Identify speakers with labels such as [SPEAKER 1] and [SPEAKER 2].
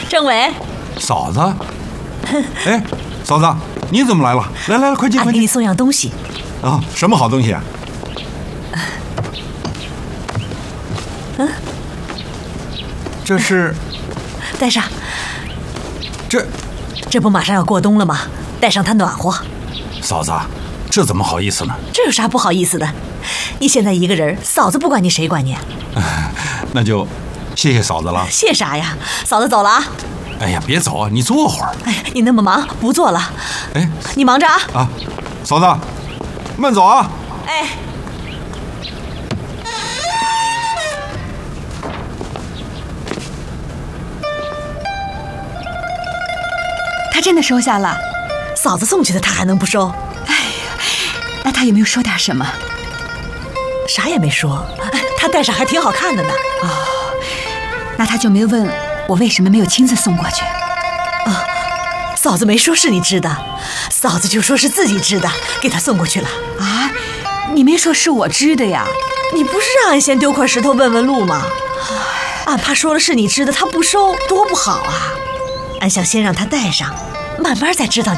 [SPEAKER 1] 政委，
[SPEAKER 2] 嫂子，哎，嫂子，你怎么来了？来，快进，快进。
[SPEAKER 1] 俺给你送样东西。
[SPEAKER 2] 啊，什么好东西啊？这是，
[SPEAKER 1] 带上。
[SPEAKER 2] 这
[SPEAKER 1] 不马上要过冬了吗？带上它暖和。
[SPEAKER 2] 嫂子，这怎么好意思呢？
[SPEAKER 1] 这有啥不好意思的？你现在一个人，嫂子不管你谁管你？
[SPEAKER 2] 那就谢谢嫂子了。
[SPEAKER 1] 谢啥呀？嫂子走了啊。
[SPEAKER 2] 哎呀，别走啊，你坐会儿。
[SPEAKER 1] 哎，你那么忙，不做了。
[SPEAKER 2] 哎，
[SPEAKER 1] 你忙着啊。
[SPEAKER 2] 啊，嫂子，慢走啊。
[SPEAKER 1] 哎。
[SPEAKER 3] 他真的收下了。
[SPEAKER 1] 嫂子送去的，他还能不收？
[SPEAKER 3] 哎呀，那他有没有说点什么？
[SPEAKER 1] 啥也没说。哎，他戴上还挺好看的呢。
[SPEAKER 3] 哦，那他就没问我为什么没有亲自送过去？
[SPEAKER 1] 啊，嫂子没说是你织的，嫂子就说是自己织的，给他送过去了。
[SPEAKER 3] 啊，你没说是我织的呀？
[SPEAKER 1] 你不是让俺先丢块石头问问路吗？俺怕说了是你织的，他不收，多不好啊！俺想先让他戴上，慢慢再知道你